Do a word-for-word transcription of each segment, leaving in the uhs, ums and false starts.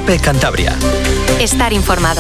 COPE Cantabria. Estar informado.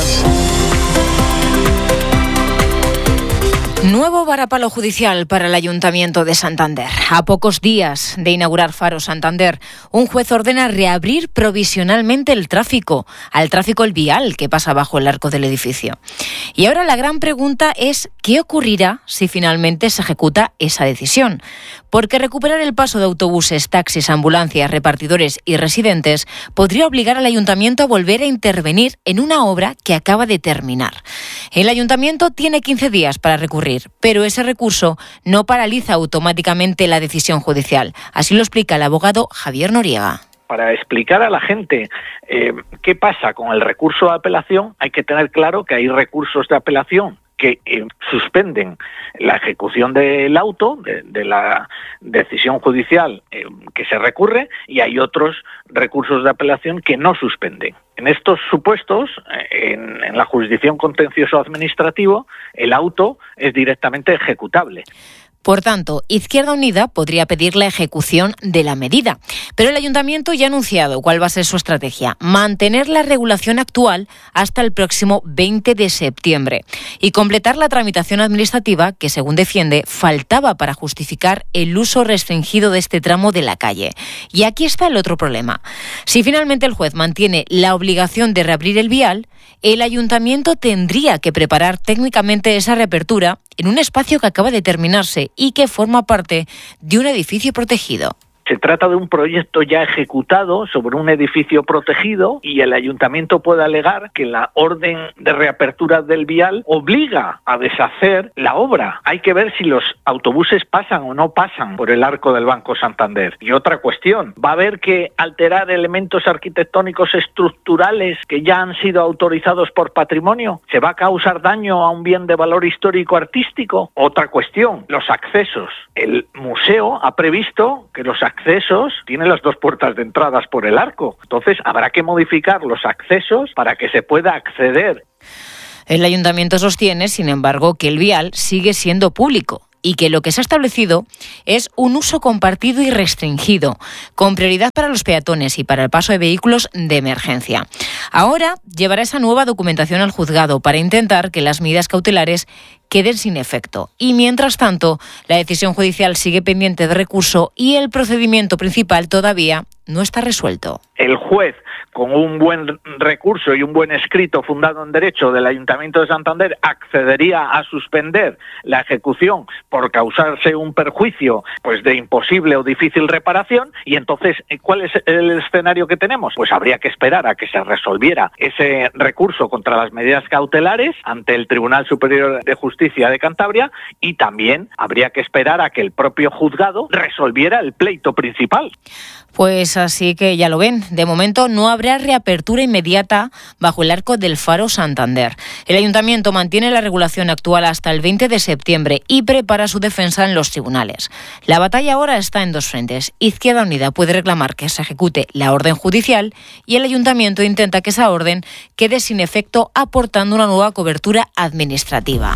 Nuevo varapalo judicial para el Ayuntamiento de Santander. A pocos días de inaugurar Faro Santander, un juez ordena reabrir provisionalmente el tráfico, al tráfico el vial que pasa bajo el arco del edificio. Y ahora la gran pregunta es ¿qué ocurrirá si finalmente se ejecuta esa decisión? Porque recuperar el paso de autobuses, taxis, ambulancias, repartidores y residentes podría obligar al Ayuntamiento a volver a intervenir en una obra que acaba de terminar. El Ayuntamiento tiene quince días para recurrir, pero ese recurso no paraliza automáticamente la decisión judicial. Así lo explica el abogado Javier Noriega. Para explicar a la gente eh, qué pasa con el recurso de apelación, hay que tener claro que hay recursos de apelación que eh, suspenden la ejecución del auto, de, de la decisión judicial eh, que se recurre, y hay otros recursos de apelación que no suspenden. En estos supuestos, eh, en, en la jurisdicción contencioso administrativo, el auto es directamente ejecutable. Por tanto, Izquierda Unida podría pedir la ejecución de la medida. Pero el Ayuntamiento ya ha anunciado cuál va a ser su estrategia: mantener la regulación actual hasta el próximo veinte de septiembre y completar la tramitación administrativa que, según defiende, faltaba para justificar el uso restringido de este tramo de la calle. Y aquí está el otro problema. Si finalmente el juez mantiene la obligación de reabrir el vial, el Ayuntamiento tendría que preparar técnicamente esa reapertura en un espacio que acaba de terminarse y que forma parte de un edificio protegido. Se trata de un proyecto ya ejecutado sobre un edificio protegido y el Ayuntamiento puede alegar que la orden de reapertura del vial obliga a deshacer la obra. Hay que ver si los autobuses pasan o no pasan por el arco del Banco Santander. Y otra cuestión, ¿va a haber que alterar elementos arquitectónicos estructurales que ya han sido autorizados por patrimonio? ¿Se va a causar daño a un bien de valor histórico-artístico? Otra cuestión, los accesos. El museo ha previsto que los accesos accesos tienen las dos puertas de entradas por el arco. Entonces habrá que modificar los accesos para que se pueda acceder. El Ayuntamiento sostiene, sin embargo, que el vial sigue siendo público y que lo que se ha establecido es un uso compartido y restringido, con prioridad para los peatones y para el paso de vehículos de emergencia. Ahora llevará esa nueva documentación al juzgado para intentar que las medidas cautelares queden sin efecto. Y mientras tanto, la decisión judicial sigue pendiente de recurso y el procedimiento principal todavía no está resuelto. El juez, con un buen recurso y un buen escrito fundado en derecho del Ayuntamiento de Santander, accedería a suspender la ejecución por causarse un perjuicio pues de imposible o difícil reparación. Y entonces, ¿cuál es el escenario que tenemos? Pues habría que esperar a que se resolviera ese recurso contra las medidas cautelares ante el Tribunal Superior de Justicia de Cantabria, y también habría que esperar a que el propio juzgado resolviera el pleito principal. Pues así que ya lo ven, de momento no habrá reapertura inmediata bajo el arco del Faro Santander. El Ayuntamiento mantiene la regulación actual hasta el veinte de septiembre y prepara su defensa en los tribunales. La batalla ahora está en dos frentes. Izquierda Unida puede reclamar que se ejecute la orden judicial y el Ayuntamiento intenta que esa orden quede sin efecto, aportando una nueva cobertura administrativa.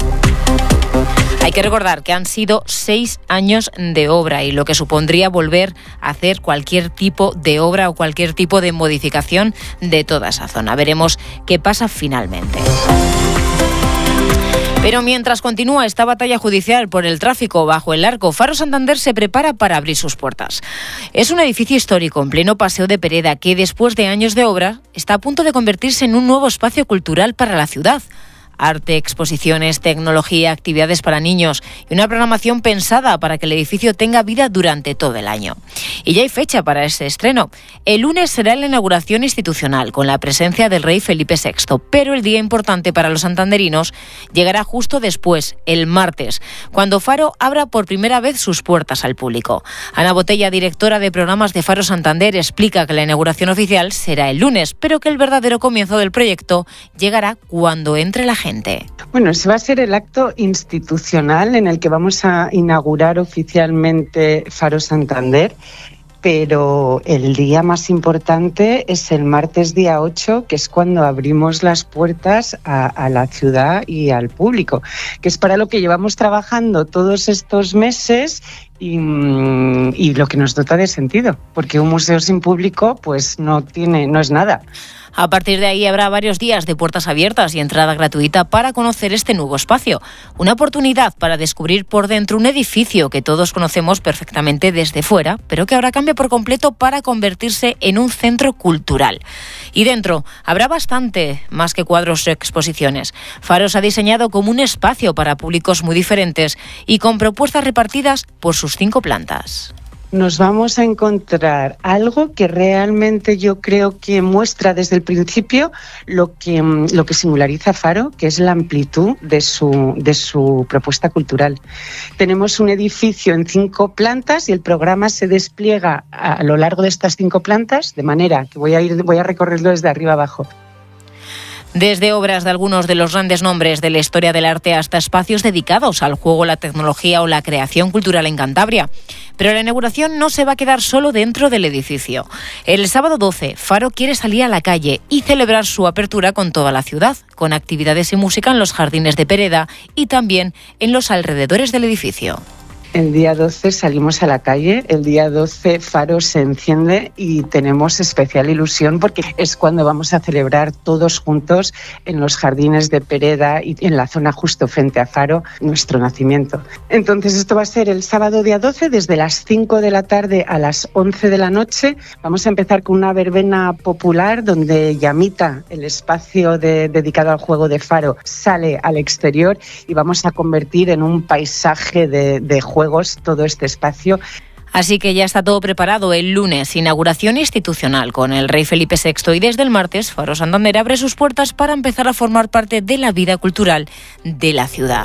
Hay que recordar que han sido seis años de obra y lo que supondría volver a hacer cualquier tipo de obra o cualquier tipo de modificación de toda esa zona. Veremos qué pasa finalmente. Pero mientras continúa esta batalla judicial por el tráfico bajo el arco, Faro Santander se prepara para abrir sus puertas. Es un edificio histórico en pleno Paseo de Pereda que, después de años de obra, está a punto de convertirse en un nuevo espacio cultural para la ciudad. Arte, exposiciones, tecnología, actividades para niños y una programación pensada para que el edificio tenga vida durante todo el año. Y ya hay fecha para este estreno. El lunes será la inauguración institucional con la presencia del rey Felipe sexto, pero el día importante para los santanderinos llegará justo después, el martes, cuando Faro abra por primera vez sus puertas al público. Ana Botella, directora de programas de Faro Santander, explica que la inauguración oficial será el lunes, pero que el verdadero comienzo del proyecto llegará cuando entre la gente. Bueno, ese va a ser el acto institucional en el que vamos a inaugurar oficialmente Faro Santander, pero el día más importante es el martes día ocho, que es cuando abrimos las puertas a, a la ciudad y al público, que es para lo que llevamos trabajando todos estos meses y, y lo que nos dota de sentido, porque un museo sin público pues no tiene, no es nada. A partir de ahí habrá varios días de puertas abiertas y entrada gratuita para conocer este nuevo espacio. Una oportunidad para descubrir por dentro un edificio que todos conocemos perfectamente desde fuera, pero que ahora cambia por completo para convertirse en un centro cultural. Y dentro habrá bastante más que cuadros o exposiciones. Faro se ha diseñado como un espacio para públicos muy diferentes y con propuestas repartidas por sus cinco plantas. Nos vamos a encontrar algo que realmente yo creo que muestra desde el principio lo que, lo que singulariza Faro, que es la amplitud de su, de su propuesta cultural. Tenemos un edificio en cinco plantas y el programa se despliega a lo largo de estas cinco plantas, de manera que voy a ir, voy a recorrerlo desde arriba abajo. Desde obras de algunos de los grandes nombres de la historia del arte hasta espacios dedicados al juego, la tecnología o la creación cultural en Cantabria. Pero la inauguración no se va a quedar solo dentro del edificio. El sábado doce, Faro quiere salir a la calle y celebrar su apertura con toda la ciudad, con actividades y música en los jardines de Pereda y también en los alrededores del edificio. El día doce salimos a la calle, el día doce Faro se enciende y tenemos especial ilusión porque es cuando vamos a celebrar todos juntos en los jardines de Pereda y en la zona justo frente a Faro nuestro nacimiento. Entonces esto va a ser el sábado día doce desde las cinco de la tarde a las once de la noche. Vamos a empezar con una verbena popular donde Llamita, el espacio de, dedicado al juego de Faro, sale al exterior y vamos a convertir en un paisaje de, de juego Juegos, todo este espacio. Así que ya está todo preparado. El lunes, inauguración institucional con el rey Felipe sexto y desde el martes, Faro Santander abre sus puertas para empezar a formar parte de la vida cultural de la ciudad.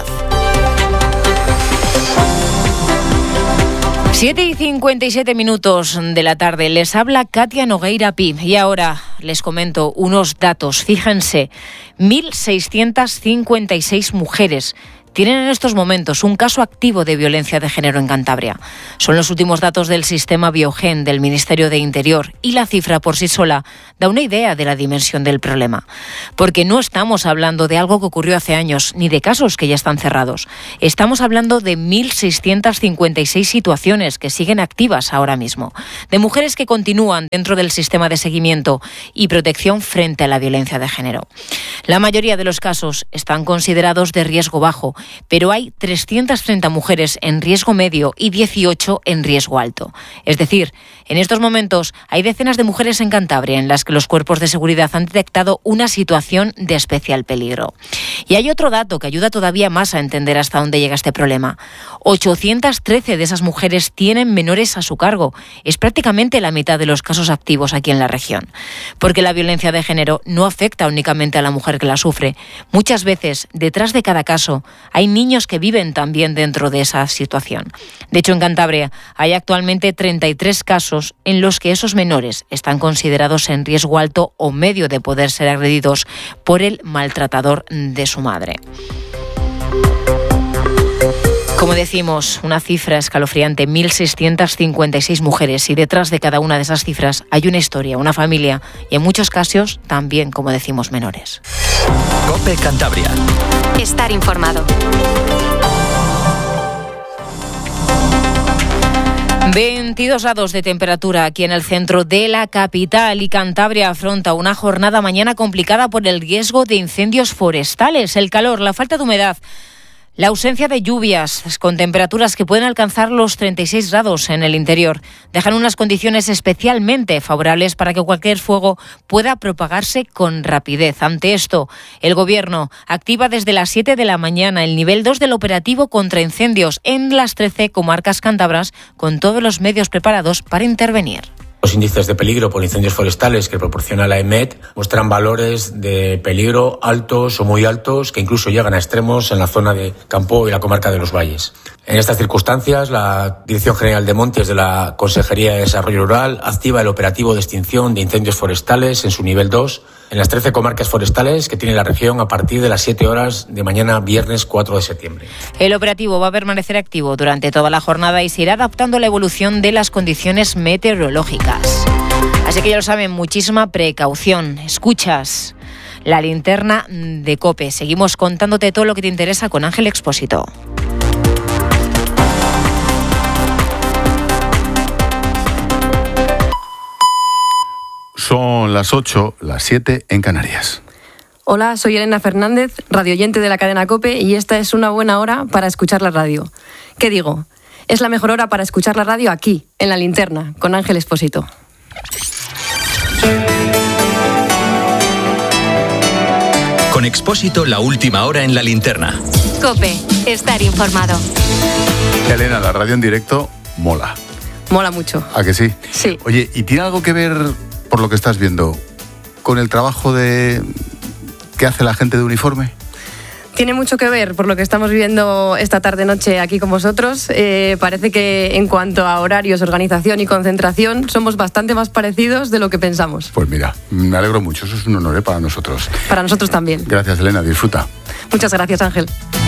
siete y cincuenta y siete minutos de la tarde. Les habla Katia Nogueira Pi y ahora les comento unos datos. Fíjense, mil seiscientas cincuenta y seis mujeres tienen en estos momentos un caso activo de violencia de género en Cantabria. Son los últimos datos del sistema Biogen del Ministerio de Interior y la cifra por sí sola da una idea de la dimensión del problema. Porque no estamos hablando de algo que ocurrió hace años ni de casos que ya están cerrados. Estamos hablando de mil seiscientas cincuenta y seis situaciones que siguen activas ahora mismo, de mujeres que continúan dentro del sistema de seguimiento y protección frente a la violencia de género. La mayoría de los casos están considerados de riesgo bajo, pero hay trescientas treinta mujeres en riesgo medio y dieciocho en riesgo alto. Es decir, en estos momentos hay decenas de mujeres en Cantabria en las que los cuerpos de seguridad han detectado una situación de especial peligro. Y hay otro dato que ayuda todavía más a entender hasta dónde llega este problema. ochocientas trece de esas mujeres tienen menores a su cargo. Es prácticamente la mitad de los casos activos aquí en la región. Porque la violencia de género no afecta únicamente a la mujer que la sufre. Muchas veces, detrás de cada caso, hay niños que viven también dentro de esa situación. De hecho, en Cantabria hay actualmente treinta y tres casos en los que esos menores están considerados en riesgo alto o medio de poder ser agredidos por el maltratador de su madre. Como decimos, una cifra escalofriante, mil seiscientas cincuenta y seis mujeres, y detrás de cada una de esas cifras hay una historia, una familia y en muchos casos también, como decimos, menores. COPE Cantabria. Estar informado. veintidós grados de temperatura aquí en el centro de la capital y Cantabria afronta una jornada mañana complicada por el riesgo de incendios forestales, el calor, la falta de humedad, la ausencia de lluvias con temperaturas que pueden alcanzar los treinta y seis grados en el interior. Dejan unas condiciones especialmente favorables para que cualquier fuego pueda propagarse con rapidez. Ante esto, el Gobierno activa desde las siete de la mañana el nivel dos del operativo contra incendios en las trece comarcas cántabras, con todos los medios preparados para intervenir. Los índices de peligro por incendios forestales que proporciona la E M E T muestran valores de peligro altos o muy altos que incluso llegan a extremos en la zona de Campo y la comarca de los Valles. En estas circunstancias, la Dirección General de Montes de la Consejería de Desarrollo Rural activa el operativo de extinción de incendios forestales en su nivel dos en las trece comarcas forestales que tiene la región a partir de las siete horas de mañana viernes cuatro de septiembre. El operativo va a permanecer activo durante toda la jornada y se irá adaptando a la evolución de las condiciones meteorológicas. Así que ya lo saben, muchísima precaución. Escuchas la linterna de COPE. Seguimos contándote todo lo que te interesa con Ángel Expósito. Son las ocho, las siete en Canarias. Hola, soy Elena Fernández, radioyente de la cadena COPE, y esta es una buena hora para escuchar la radio. ¿Qué digo? Es la mejor hora para escuchar la radio aquí, en La Linterna, con Ángel Expósito. Con Expósito, la última hora en La Linterna. COPE, estar informado. Elena, la radio en directo mola. Mola mucho. ¿A que sí? Sí. Oye, ¿y tiene algo que ver, por lo que estás viendo, con el trabajo de que hace la gente de uniforme? Tiene mucho que ver por lo que estamos viviendo esta tarde-noche aquí con vosotros. Eh, parece que en cuanto a horarios, organización y concentración somos bastante más parecidos de lo que pensamos. Pues mira, me alegro mucho, eso es un honor, ¿eh?, para nosotros. Para nosotros también. Gracias, Elena, disfruta. Muchas gracias, Ángel.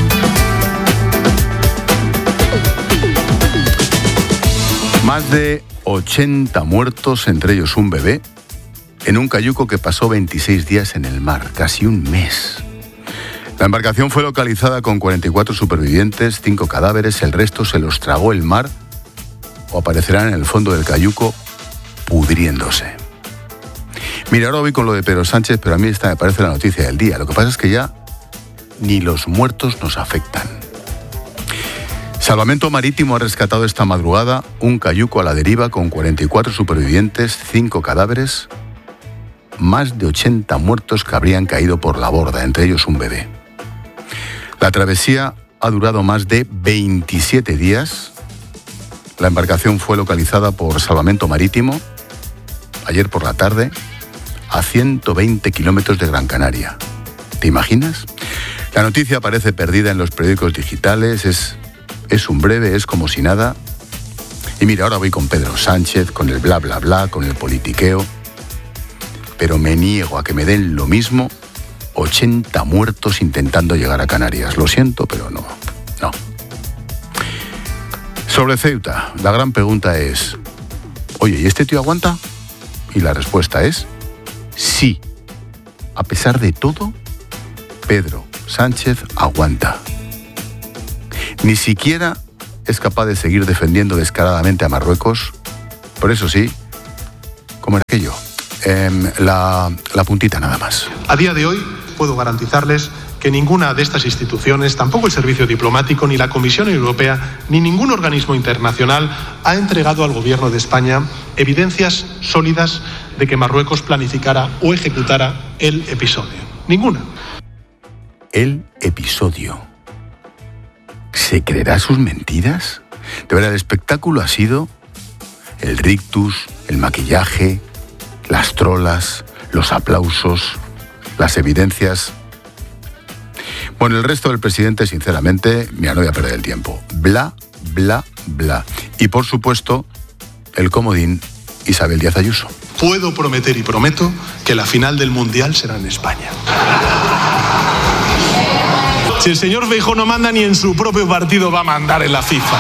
Más de ochenta muertos, entre ellos un bebé, en un cayuco que pasó veintiséis días en el mar, casi un mes. La embarcación fue localizada con cuarenta y cuatro supervivientes, cinco cadáveres, el resto se los tragó el mar o aparecerán en el fondo del cayuco pudriéndose. Mira, ahora voy con lo de Pedro Sánchez, pero a mí esta me parece la noticia del día. Lo que pasa es que ya ni los muertos nos afectan. Salvamento Marítimo ha rescatado esta madrugada un cayuco a la deriva con cuarenta y cuatro supervivientes, cinco cadáveres, más de ochenta muertos que habrían caído por la borda, entre ellos un bebé. La travesía ha durado más de veintisiete días. La embarcación fue localizada por Salvamento Marítimo ayer por la tarde a ciento veinte kilómetros de Gran Canaria. ¿Te imaginas? La noticia aparece perdida en los periódicos digitales, es, es un breve, es como si nada. Y mira, ahora voy con Pedro Sánchez, con el bla bla bla, con el politiqueo. Pero me niego a que me den lo mismo ochenta muertos intentando llegar a Canarias. Lo siento, pero no, no. Sobre Ceuta, la gran pregunta es, oye, ¿y este tío aguanta? Y la respuesta es, sí. A pesar de todo, Pedro Sánchez aguanta. Ni siquiera es capaz de seguir defendiendo descaradamente a Marruecos. Por eso sí, ¿cómo era aquello? Eh, la, la puntita nada más. A día de hoy puedo garantizarles que ninguna de estas instituciones, tampoco el Servicio Diplomático, ni la Comisión Europea, ni ningún organismo internacional ha entregado al Gobierno de España evidencias sólidas de que Marruecos planificara o ejecutara el episodio. Ninguna. El episodio. ¿Se creerá sus mentiras? De verdad, el espectáculo ha sido el rictus, el maquillaje, las trolas, los aplausos, las evidencias. Bueno, el resto del presidente, sinceramente, mira, no voy a perder el tiempo. Bla, bla, bla. Y por supuesto, el comodín Isabel Díaz Ayuso. Puedo prometer y prometo que la final del Mundial será en España. Si el señor Feijóo no manda, ni en su propio partido va a mandar en la FIFA.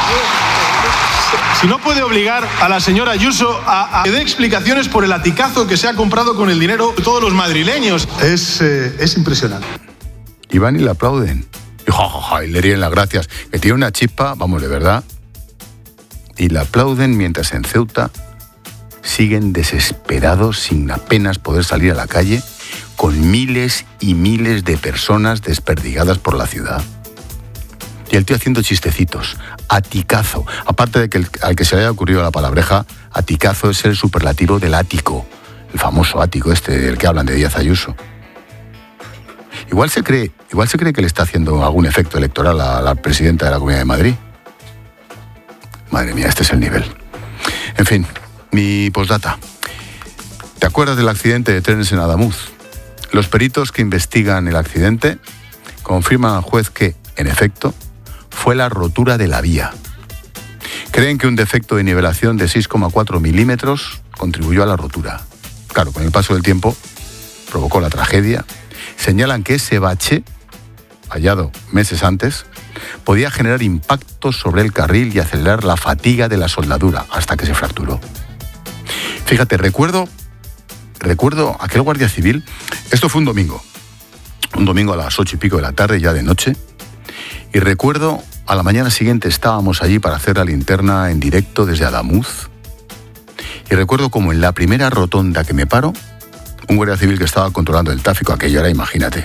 Si no puede obligar a la señora Ayuso a, a que dé explicaciones por el aticazo que se ha comprado con el dinero de todos los madrileños. Es, eh, es impresionante. Y van y le aplauden. Y, ja, ja, ja, y le ríen las gracias. Que tiene una chispa, vamos, de verdad. Y le aplauden mientras en Ceuta siguen desesperados, sin apenas poder salir a la calle, con miles y miles de personas desperdigadas por la ciudad. Y el tío haciendo chistecitos. Aticazo. Aparte de que el, al que se le haya ocurrido la palabreja, aticazo es el superlativo del ático. El famoso ático este del que hablan de Díaz Ayuso. Igual se cree, igual se cree que le está haciendo algún efecto electoral a la presidenta de la Comunidad de Madrid. Madre mía, este es el nivel. En fin, mi postdata. ¿Te acuerdas del accidente de trenes en Adamuz? Los peritos que investigan el accidente confirman al juez que, en efecto, fue la rotura de la vía. Creen que un defecto de nivelación de seis coma cuatro milímetros contribuyó a la rotura. Claro, con el paso del tiempo provocó la tragedia. Señalan que ese bache, hallado meses antes, podía generar impactos sobre el carril y acelerar la fatiga de la soldadura hasta que se fracturó. Fíjate, recuerdo, recuerdo aquel guardia civil, esto fue un domingo, un domingo a las ocho y pico de la tarde, ya de noche, y recuerdo a la mañana siguiente estábamos allí para hacer la linterna en directo desde Adamuz, Y recuerdo como en la primera rotonda que me paro, un guardia civil que estaba controlando el tráfico, aquello era, imagínate,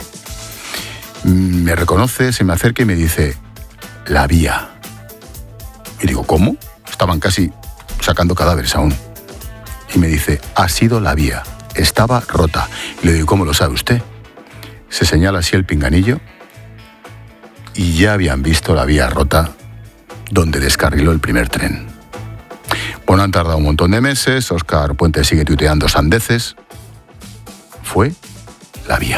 me reconoce, se me acerca y me dice, la vía. Y digo, ¿cómo? Estaban casi sacando cadáveres aún. Y me dice, ha sido la vía, estaba rota. Y le digo, ¿cómo lo sabe usted? Se señala así el pinganillo y ya habían visto la vía rota donde descarriló el primer tren. Bueno, han tardado un montón de meses, Óscar Puente sigue tuiteando sandeces. Fue la vía.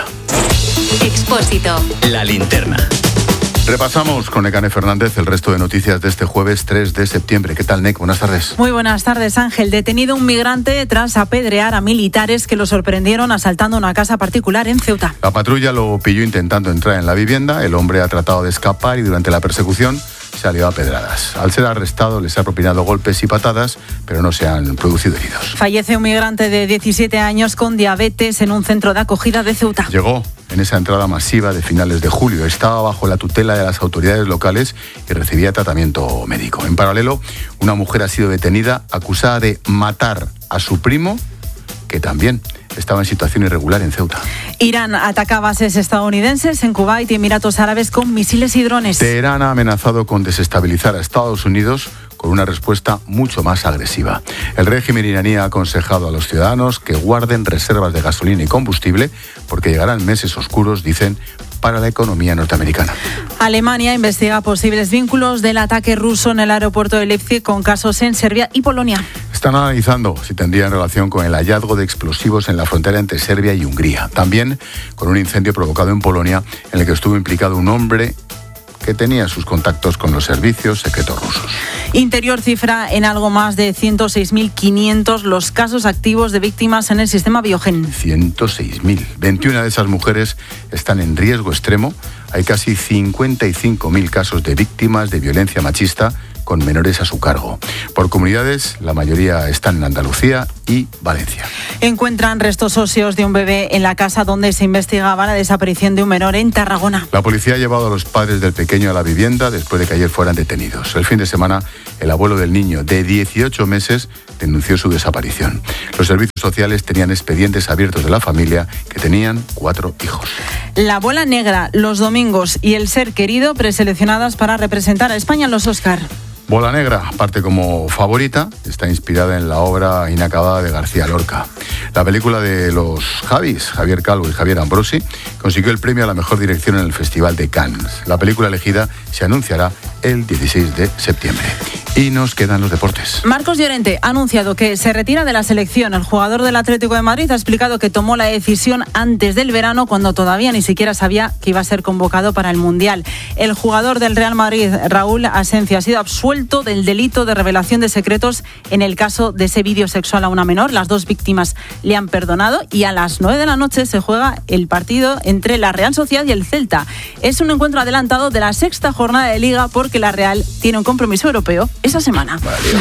Expósito. La linterna. Repasamos con Nekane Fernández el resto de noticias de este jueves tres de septiembre. ¿Qué tal, Nek? Buenas tardes. Muy buenas tardes, Ángel. Detenido un migrante tras apedrear a militares que lo sorprendieron asaltando una casa particular en Ceuta. La patrulla lo pilló intentando entrar en la vivienda. El hombre ha tratado de escapar y durante la persecución salió a pedradas. Al ser arrestado les ha propinado golpes y patadas, pero no se han producido heridos. Fallece un migrante de diecisiete años con diabetes en un centro de acogida de Ceuta. Llegó en esa entrada masiva de finales de julio. Estaba bajo la tutela de las autoridades locales y recibía tratamiento médico. En paralelo, una mujer ha sido detenida acusada de matar a su primo, que también estaba en situación irregular en Ceuta. Irán ataca bases estadounidenses en Kuwait y Emiratos Árabes con misiles y drones. Teherán ha amenazado con desestabilizar a Estados Unidos con una respuesta mucho más agresiva. El régimen iraní ha aconsejado a los ciudadanos que guarden reservas de gasolina y combustible porque llegarán meses oscuros, dicen, para la economía norteamericana. Alemania investiga posibles vínculos del ataque ruso en el aeropuerto de Leipzig con casos en Serbia y Polonia. Están analizando si tendría relación con el hallazgo de explosivos en la frontera entre Serbia y Hungría. También con un incendio provocado en Polonia en el que estuvo implicado un hombre que tenía sus contactos con los servicios secretos rusos. Interior cifra en algo más de ciento seis mil quinientos los casos activos de víctimas en el sistema Biogen. ciento seis mil. veintiuna de esas mujeres están en riesgo extremo. Hay casi cincuenta y cinco mil casos de víctimas de violencia machista con menores a su cargo. Por comunidades, la mayoría están en Andalucía y Valencia. Encuentran restos óseos de un bebé en la casa donde se investigaba la desaparición de un menor en Tarragona. La policía ha llevado a los padres del pequeño a la vivienda después de que ayer fueran detenidos. El fin de semana, el abuelo del niño, de dieciocho meses, denunció su desaparición. Los servicios sociales tenían expedientes abiertos de la familia, que tenían cuatro hijos. La Bola Negra, Los Domingos y El Ser Querido, preseleccionadas para representar a España en los Oscar. Bola Negra parte como favorita, está inspirada en la obra inacabada de García Lorca. La película de los Javis, Javier Calvo y Javier Ambrosi, consiguió el premio a la mejor dirección en el Festival de Cannes. La película elegida se anunciará el dieciséis de septiembre. Y nos quedan los deportes. Marcos Llorente ha anunciado que se retira de la selección. El jugador del Atlético de Madrid ha explicado que tomó la decisión antes del verano, cuando todavía ni siquiera sabía que iba a ser convocado para el Mundial. El jugador del Real Madrid, Raúl Asencio, ha sido absuelto del delito de revelación de secretos en el caso de ese vídeo sexual a una menor. Las dos víctimas le han perdonado y a las nueve de la noche se juega el partido entre la Real Sociedad y el Celta. Es un encuentro adelantado de la sexta jornada de Liga porque la Real tiene un compromiso europeo esa semana.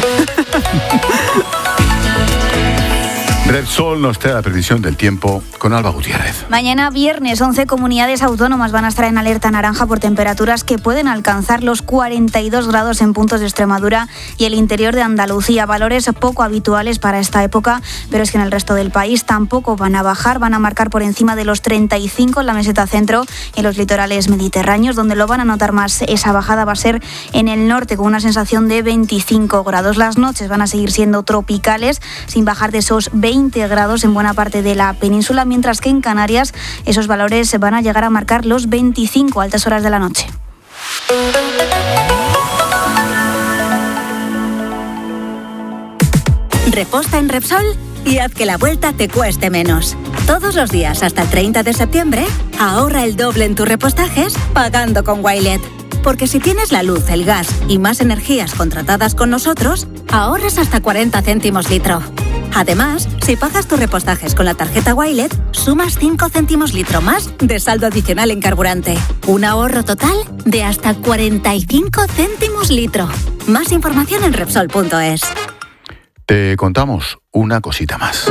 Repsol nos trae la previsión del tiempo con Alba Gutiérrez. Mañana viernes, once comunidades autónomas van a estar en alerta naranja por temperaturas que pueden alcanzar los cuarenta y dos grados en puntos de Extremadura y el interior de Andalucía. Valores poco habituales para esta época, pero es que en el resto del país tampoco van a bajar. Van a marcar por encima de los treinta y cinco en la meseta centro y en los litorales mediterráneos. Donde lo van a notar más esa bajada va a ser en el norte, con una sensación de veinticinco grados. Las noches van a seguir siendo tropicales, sin bajar de esos veinte grados en buena parte de la península, mientras que en Canarias esos valores van a llegar a marcar los veinticinco a altas horas de la noche. Reposta en Repsol y haz que la vuelta te cueste menos. Todos los días hasta el treinta de septiembre, ahorra el doble en tus repostajes pagando con Wilet. Porque si tienes la luz, el gas y más energías contratadas con nosotros, ahorras hasta cuarenta céntimos litro. Además, si pagas tus repostajes con la tarjeta Wilet, sumas cinco céntimos litro más de saldo adicional en carburante. Un ahorro total de hasta cuarenta y cinco céntimos litro. Más información en Repsol punto es. Te contamos una cosita más.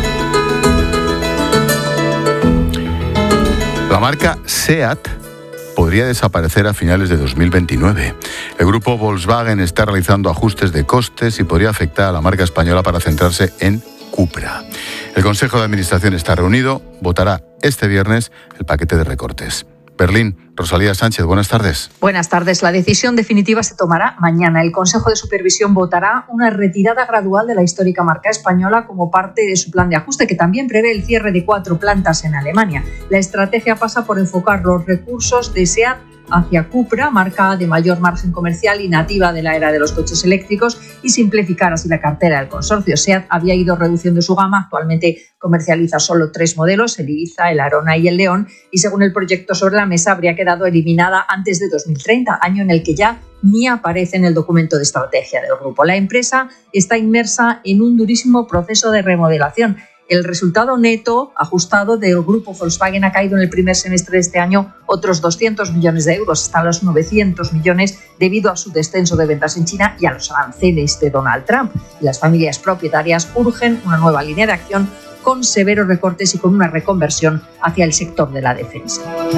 La marca SEAT podría desaparecer a finales de dos mil veintinueve. El grupo Volkswagen está realizando ajustes de costes y podría afectar a la marca española para centrarse en Cupra. El Consejo de Administración está reunido, votará este viernes el paquete de recortes. Berlín, Rosalía Sánchez, buenas tardes. Buenas tardes. La decisión definitiva se tomará mañana. El Consejo de Supervisión votará una retirada gradual de la histórica marca española como parte de su plan de ajuste, que también prevé el cierre de cuatro plantas en Alemania. La estrategia pasa por enfocar los recursos de SEAT hacia Cupra, marca de mayor margen comercial y nativa de la era de los coches eléctricos, y simplificar así la cartera del consorcio. SEAT había ido reduciendo su gama, actualmente comercializa solo tres modelos, el Ibiza, el Arona y el León, y según el proyecto sobre la mesa habría quedado eliminada antes de dos mil treinta, año en el que ya ni aparece en el documento de estrategia del grupo. La empresa está inmersa en un durísimo proceso de remodelación. El resultado neto ajustado del grupo Volkswagen ha caído en el primer semestre de este año otros doscientos millones de euros, hasta los novecientos millones, debido a su descenso de ventas en China y a los aranceles de Donald Trump. Y las familias propietarias urgen una nueva línea de acción con severos recortes y con una reconversión hacia el sector de la defensa.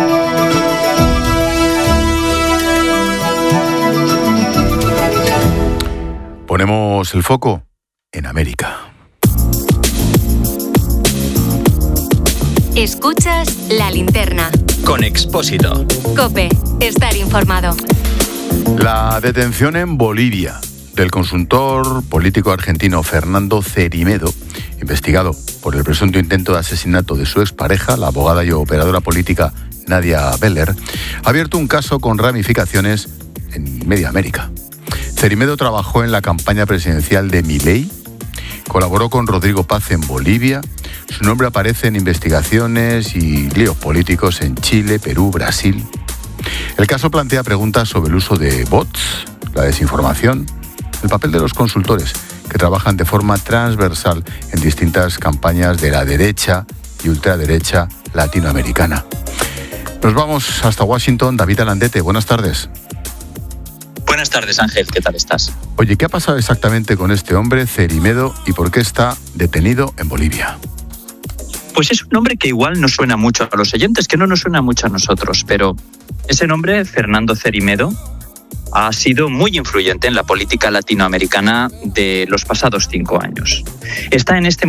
Ponemos el foco en América. Escuchas La Linterna. Con Expósito. COPE. Estar informado. La detención en Bolivia del consultor político argentino Fernando Cermedo, investigado por el presunto intento de asesinato de su expareja, la abogada y operadora política Nadia Beller, ha abierto un caso con ramificaciones en media América. Cermedo trabajó en la campaña presidencial de Milei, colaboró con Rodrigo Paz en Bolivia. Su nombre aparece en investigaciones y líos políticos en Chile, Perú, Brasil. El caso plantea preguntas sobre el uso de bots, la desinformación, el papel de los consultores que trabajan de forma transversal en distintas campañas de la derecha y ultraderecha latinoamericana. Nos vamos hasta Washington. David Alandete, buenas tardes. Buenas tardes, Ángel, ¿qué tal estás? Oye, ¿qué ha pasado exactamente con este hombre, Cermedo, y por qué está detenido en Bolivia? Pues es un nombre que igual no suena mucho a los oyentes, que no nos suena mucho a nosotros, pero ese nombre, Fernando Cermedo, ha sido muy influyente en la política latinoamericana de los pasados cinco años. Está en este